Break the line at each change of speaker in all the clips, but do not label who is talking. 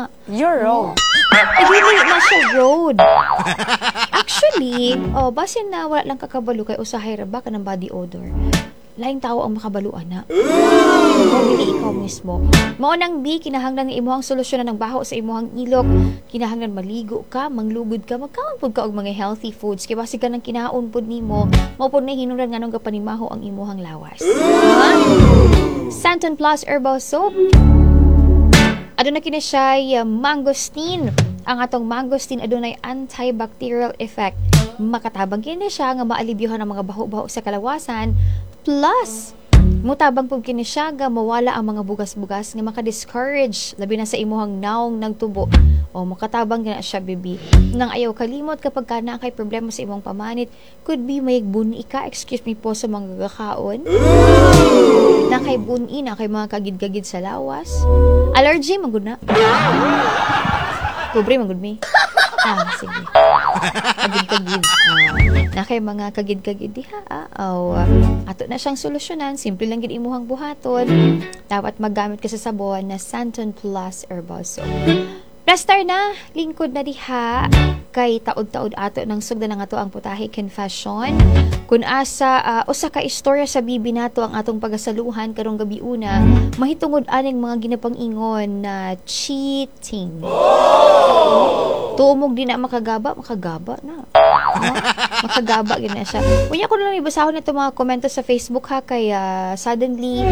na.
You're wrong.
Dili na siya road. Actually, basin na wala lang kakabalo kay usahay ra ba ka ng body odor. Laing tao ang makabaluan na. Dili ikaw mismo. Mao nang B, kinahanglan nga imuhang solusyonan ng baho sa imuhang ilok. Kinahanglan maligo ka, manglugod ka, magkaon pud ka og mga healthy foods. Kay basi ka nang kinaon pud nimo, mao pud na hinungdan nganong gapanimaho ang imuhang lawas. Santon Plus Herbal Soap. Aduna kini siya mangosteen. Ang atong mangosteen adunay antibacterial effect. Makatabang kini siya nga maalibyohan ang mga baho-baho sa kalawasan. Plus, mutabang pug kini siya nga mawala ang mga bugas-bugas nga maka-discourage labi na sa imuhang naong nagtubo. O makatabang gina siya bibi. Nang ayaw kalimot kapag ka na kay problema sa imong pamanit, could be may buni ka, excuse me po sa mga gagakaon. Na kay buni na kay mga kagid-kagid sa lawas. Allergy magud na. Pobre magud mi. Sige. Kagid-kagid. Na kay mga kagid-kagid diha. Ato na siyang solusyonan. Simple lang gid imuhang buhaton. Dapat maggamit ka sa sabon na Santon Plus Herbal Soap. Plaster na, lingkod na diha kay taod-taod ato ng sugdan ng ato ang putahe confession. Kung asa usa ka istorya sa bibi nato ang atong pagasaluhan karong gabi una, mahitungod aning mga ginapang-ingon na cheating. Tumog di na makagaba na. Makagaba gid na siya. Unya ko na lang ibasahon nito mga komento sa Facebook ha kay suddenly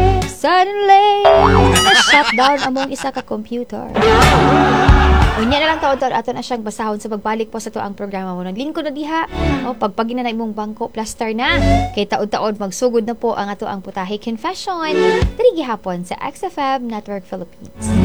na-shut down among isa ka computer. Unya na lang taon-taon ato na siyang basahon sa pagbalik po sa to ang programa mo. Naglingkod na diha. Pagpagina na imong bangko, plaster na. Kay taon-taon magsugod na po ang ato ang putahe confession. Diri gihapon sa XFM Network Philippines.